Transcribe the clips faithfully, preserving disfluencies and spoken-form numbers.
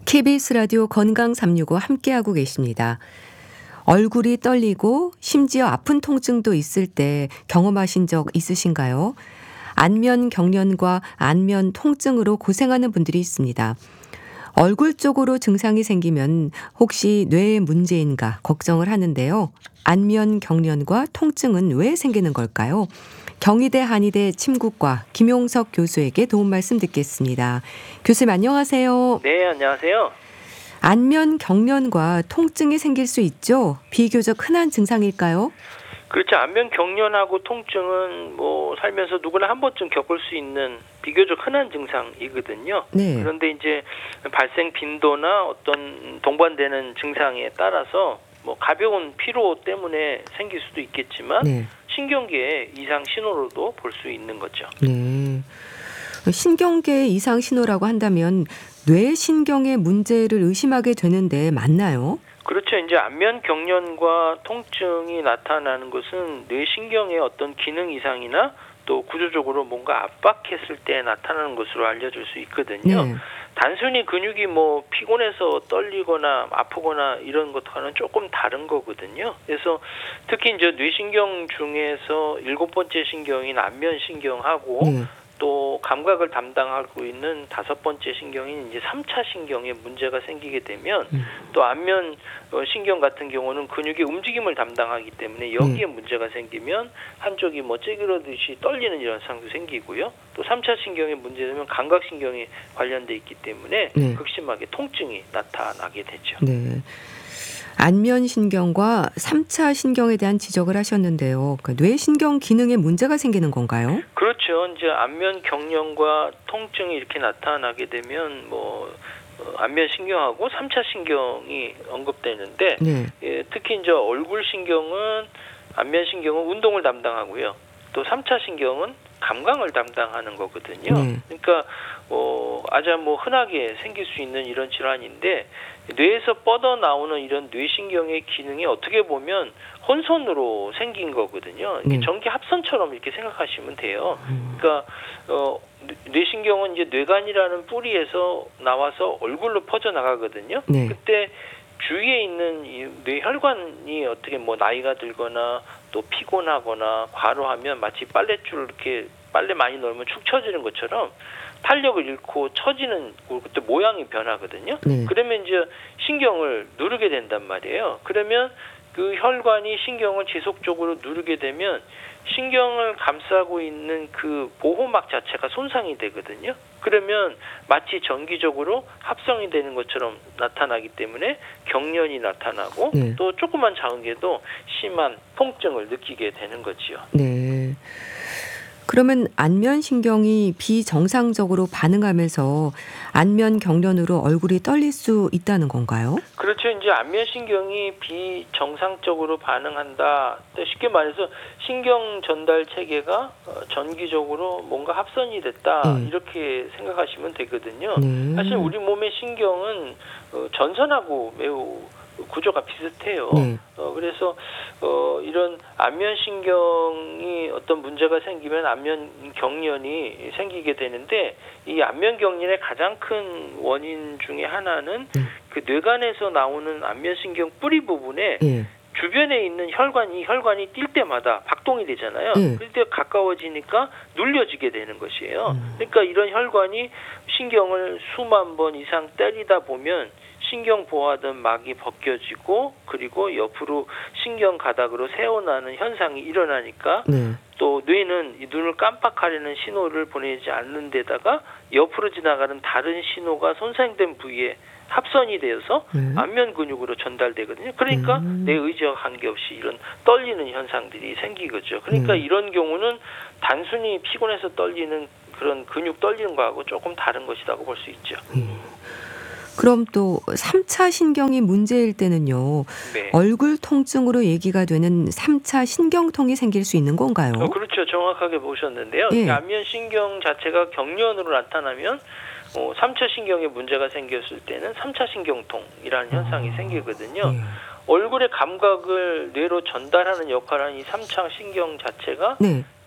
케이비에스 라디오 건강 삼육오 함께하고 계십니다. 얼굴이 떨리고 심지어 아픈 통증도 있을 때 경험하신 적 있으신가요? 안면 경련과 안면 통증으로 고생하는 분들이 있습니다. 얼굴 쪽으로 증상이 생기면 혹시 뇌에 문제인가 걱정을 하는데요. 안면 경련과 통증은 왜 생기는 걸까요? 경희대 한의대 침구과 김용석 교수에게 도움 말씀 듣겠습니다. 교수님 안녕하세요. 네, 안녕하세요. 안면 경련과 통증이 생길 수 있죠? 비교적 흔한 증상일까요? 그렇죠. 안면 경련하고 통증은 뭐 살면서 누구나 한 번쯤 겪을 수 있는 비교적 흔한 증상이거든요. 네. 그런데 이제 발생 빈도나 어떤 동반되는 증상에 따라서 뭐 가벼운 피로 때문에 생길 수도 있겠지만 네. 신경계의 이상 신호로도 볼 수 있는 거죠. 네. 신경계 이상 신호라고 한다면 뇌신경의 문제를 의심하게 되는데 맞나요? 그렇죠. 이제 안면 경련과 통증이 나타나는 것은 뇌신경의 어떤 기능 이상이나 또 구조적으로 뭔가 압박했을 때 나타나는 것으로 알려질 수 있거든요. 네. 단순히 근육이 뭐 피곤해서 떨리거나 아프거나 이런 것과는 조금 다른 거거든요. 그래서 특히 이제 뇌신경 중에서 일곱 번째 신경인 안면신경하고 네. 또 감각을 담당하고 있는 다섯 번째 신경인 이제 삼 차 신경에 문제가 생기게 되면 음. 또 안면 신경 같은 경우는 근육의 움직임을 담당하기 때문에 여기에 네. 문제가 생기면 한쪽이 뭐 찌그러듯이 떨리는 이런 상도 생기고요. 또 삼 차 신경에 문제되면 감각신경에 관련돼 있기 때문에 네. 극심하게 통증이 나타나게 되죠. 네. 안면신경과 삼 차 신경에 대한 지적을 하셨는데요. 그러니까 뇌신경 기능에 문제가 생기는 건가요? 그렇죠. 이제 안면 경련과 통증이 이렇게 나타나게 되면 뭐 어, 안면 신경하고 삼 차 신경이 언급되는데 네. 예, 특히 이제 얼굴 신경은 안면 신경은 운동을 담당하고요. 또 삼 차 신경은 감각을 담당하는 거거든요. 네. 그러니까 어, 아주 뭐 흔하게 생길 수 있는 이런 질환인데 뇌에서 뻗어 나오는 이런 뇌신경의 기능이 어떻게 보면 혼선으로 생긴 거거든요. 네. 전기 합선처럼 이렇게 생각하시면 돼요. 그러니까 어, 뇌신경은 이제 뇌관이라는 뿌리에서 나와서 얼굴로 퍼져 나가거든요. 네. 그때 주위에 있는 이 뇌혈관이 어떻게 뭐 나이가 들거나 또 피곤하거나 과로하면 마치 빨랫줄을 이렇게 빨래 많이 넣으면 축 처지는 것처럼 탄력을 잃고 처지는 그때 모양이 변하거든요. 네. 그러면 이제 신경을 누르게 된단 말이에요. 그러면 그 혈관이 신경을 지속적으로 누르게 되면 신경을 감싸고 있는 그 보호막 자체가 손상이 되거든요. 그러면 마치 정기적으로 합성이 되는 것처럼 나타나기 때문에 경련이 나타나고 네. 또 조그만 작은 게도 심한 통증을 느끼게 되는 거지요. 네. 그러면 안면신경이 비정상적으로 반응하면서 안면 경련으로 얼굴이 떨릴 수 있다는 건가요? 그렇죠. 이제 안면신경이 비정상적으로 반응한다. 쉽게 말해서 신경 전달 체계가 전기적으로 뭔가 합선이 됐다. 네. 이렇게 생각하시면 되거든요. 네. 사실 우리 몸의 신경은 전선하고 매우 구조가 비슷해요. 네. 어, 그래서 어, 이런 안면신경이 어떤 문제가 생기면 안면 경련이 생기게 되는데 이 안면 경련의 가장 큰 원인 중에 하나는 네. 그 뇌관에서 나오는 안면신경 뿌리 부분에 네. 주변에 있는 혈관이 혈관이 뛸 때마다 박동이 되잖아요. 네. 그럴 때 가까워지니까 눌려지게 되는 것이에요. 음. 그러니까 이런 혈관이 신경을 수만 번 이상 때리다 보면 신경 보호하던 막이 벗겨지고 그리고 옆으로 신경 가닥으로 새어나는 현상이 일어나니까 네. 또 뇌는 이 눈을 깜빡하려는 신호를 보내지 않는 데다가 옆으로 지나가는 다른 신호가 손상된 부위에 합선이 되어서 네. 안면 근육으로 전달되거든요. 그러니까 음. 내 의지와 관계없이 이런 떨리는 현상들이 생기겠죠. 그러니까 음. 이런 경우는 단순히 피곤해서 떨리는 그런 근육 떨리는 거하고 조금 다른 것이라고 볼 수 있죠. 음. 그럼 또 삼 차 신경이 문제일 때는요. 네. 얼굴 통증으로 얘기가 되는 삼 차 신경통이 생길 수 있는 건가요? 어, 그렇죠. 정확하게 보셨는데요. 예. 이 안면 신경 자체가 경련으로 나타나면 어, 삼 차 신경에 문제가 생겼을 때는 삼 차 신경통이라는 현상이 생기거든요. 네. 얼굴의 감각을 뇌로 전달하는 역할을 하는 이 삼 차 신경 자체가 네.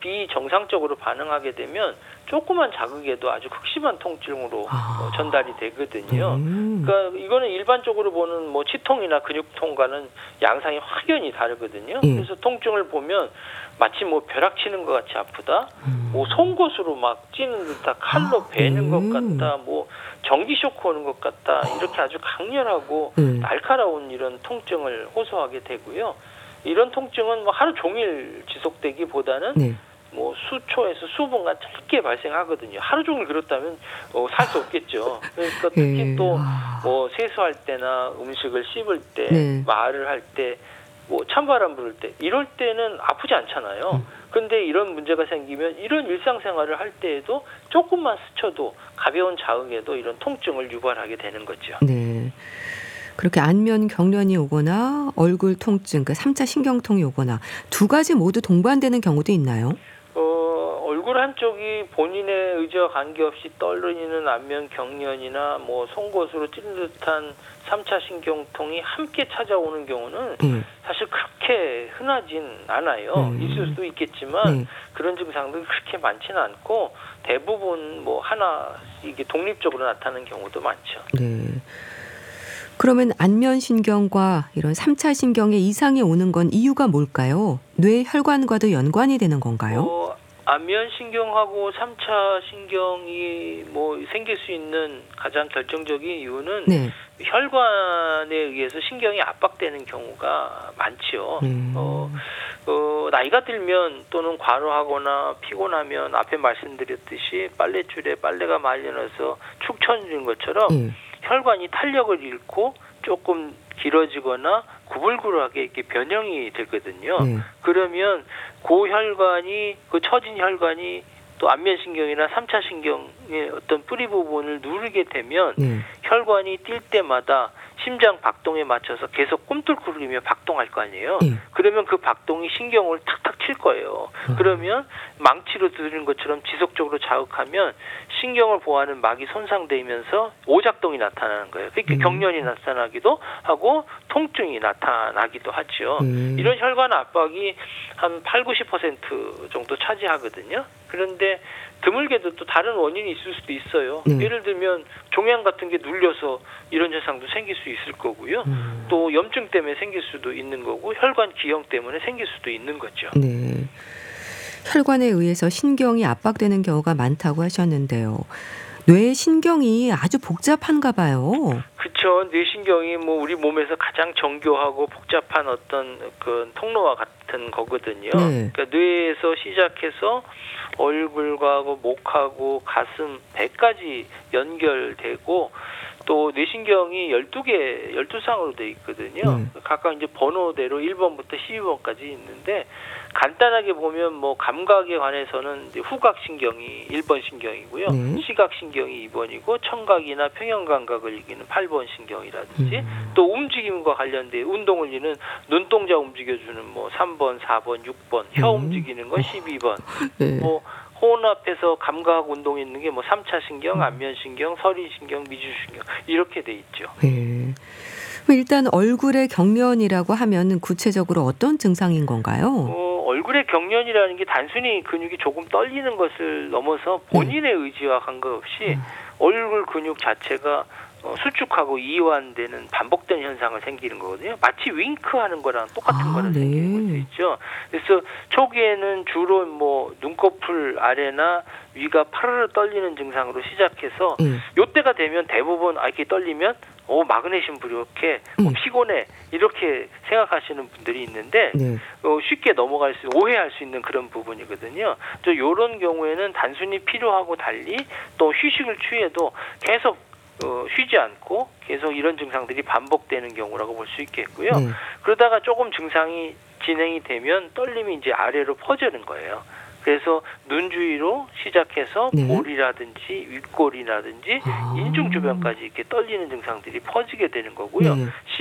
비정상적으로 반응하게 되면 조그만 자극에도 아주 극심한 통증으로 아. 어, 전달이 되거든요. 음. 그러니까 이거는 일반적으로 보는 뭐 치통이나 근육통과는 양상이 확연히 다르거든요. 예. 그래서 통증을 보면 마치 뭐 벼락 치는 것 같이 아프다, 음. 뭐 송곳으로 막 찌는 듯한 칼로 아, 베는 것 네. 같다, 뭐 전기 쇼크 오는 것 같다, 이렇게 아주 강렬하고 네. 날카로운 이런 통증을 호소하게 되고요. 이런 통증은 뭐 하루 종일 지속되기보다는 네. 뭐 수초에서 수분간 짧게 발생하거든요. 하루 종일 그렇다면 어, 살 수 없겠죠. 그러니까 특히 예. 또 아. 뭐 세수할 때나 음식을 씹을 때, 네. 말을 할 때, 뭐 찬바람 부를 때 이럴 때는 아프지 않잖아요. 음. 근데 이런 문제가 생기면 이런 일상생활을 할 때에도 조금만 스쳐도 가벼운 자극에도 이런 통증을 유발하게 되는 거죠. 네. 그렇게 안면 경련이 오거나 얼굴 통증, 그 삼 차 신경통이 오거나 두 가지 모두 동반되는 경우도 있나요? 어, 얼굴 한쪽이 본인의 의지와 관계없이 떨리는 안면 경련이나 뭐 송곳으로 찌른 듯한 삼 차 신경통이 함께 찾아오는 경우는 예. 사실 그렇게 흔하진 않아요. 음. 있을 수도 있겠지만 네. 그런 증상들이 그렇게 많지는 않고 대부분 뭐 하나 이게 독립적으로 나타나는 경우도 많죠. 네. 그러면 안면 신경과 이런 삼 차 신경에 이상이 오는 건 이유가 뭘까요? 뇌 혈관과도 연관이 되는 건가요? 어, 안면 신경하고 삼 차 신경이 뭐 생길 수 있는 가장 결정적인 이유는 네. 혈관에 의해서 신경이 압박되는 경우가 많지요. 음. 어, 어, 나이가 들면 또는 과로하거나 피곤하면 앞에 말씀드렸듯이 빨랫줄에 빨래가 말려놔서 축 처지는 것처럼 예. 혈관이 탄력을 잃고 조금 길어지거나 구불구불하게 이렇게 변형이 되거든요. 네. 그러면 그 혈관이 그 처진 혈관이 또 안면신경이나 삼 차 신경의 어떤 뿌리 부분을 누르게 되면 네. 혈관이 뛸 때마다 심장 박동에 맞춰서 계속 꿈틀거리며 박동할 거 아니에요. 예. 그러면 그 박동이 신경을 탁탁 칠 거예요. 음. 그러면 망치로 두드리는 것처럼 지속적으로 자극하면 신경을 보호하는 막이 손상되면서 오작동이 나타나는 거예요. 그러니까 음. 경련이 나타나기도 하고 통증이 나타나기도 하죠. 음. 이런 혈관 압박이 한 팔, 구십 퍼센트 정도 차지하거든요. 그런데 드물게도 또 다른 원인이 있을 수도 있어요. 네. 예를 들면 종양 같은 게 눌려서 이런 현상도 생길 수 있을 거고요. 음. 또 염증 때문에 생길 수도 있는 거고 혈관 기형 때문에 생길 수도 있는 거죠. 네. 혈관에 의해서 신경이 압박되는 경우가 많다고 하셨는데요. 뇌의 신경이 아주 복잡한가 봐요. 그렇죠. 뇌신경이 뭐 우리 몸에서 가장 정교하고 복잡한 어떤 그 통로와 같은 거거든요. 네. 그러니까 뇌에서 시작해서 얼굴하고 목하고 가슴, 배까지 연결되고 또 뇌신경이 열두 개, 열두 쌍으로 되어 있거든요. 네. 각각 이제 번호대로 일 번부터 십이 번까지 있는데 간단하게 보면 뭐 감각에 관해서는 이제 후각신경이 일 번 신경이고요. 네. 시각신경이 이 번이고 청각이나 평형감각을 이기는 팔 번 신경이라든지 음. 또 움직임과 관련된 운동을 이는 눈동자 움직여주는 뭐 삼 번, 사 번, 육 번, 혀 음. 움직이는 건 십이 번, 네. 뭐 혼합해서 감각 운동이 있는 게 뭐 삼 차 신경, 안면신경, 서리신경, 미주신경 이렇게 돼 있죠. 네. 그럼 일단 얼굴의 경련이라고 하면 구체적으로 어떤 증상인 건가요? 어, 얼굴의 경련이라는 게 단순히 근육이 조금 떨리는 것을 넘어서 본인의 의지와 관계없이 음. 얼굴 근육 자체가 어, 수축하고 이완되는 반복되는 현상을 생기는 거거든요. 마치 윙크하는 거랑 똑같은 아, 거를 네. 생기는 것도 있죠. 그래서 초기에는 주로 뭐 눈꺼풀 아래나 위가 파르르 떨리는 증상으로 시작해서 예. 요때가 되면 대부분 아, 이렇게 떨리면 오 마그네슘 부족해, 뭐 음. 피곤해 이렇게 생각하시는 분들이 있는데 네. 어, 쉽게 넘어갈 수 오해할 수 있는 그런 부분이거든요. 또 이런 경우에는 단순히 필요하고 달리 또 휴식을 취해도 계속 어, 쉬지 않고 계속 이런 증상들이 반복되는 경우라고 볼 수 있겠고요. 네. 그러다가 조금 증상이 진행이 되면 떨림이 이제 아래로 퍼지는 거예요. 그래서 눈 주위로 시작해서 네. 볼이라든지 윗골이라든지 아. 인중 주변까지 이렇게 떨리는 증상들이 퍼지게 되는 거고요. 네.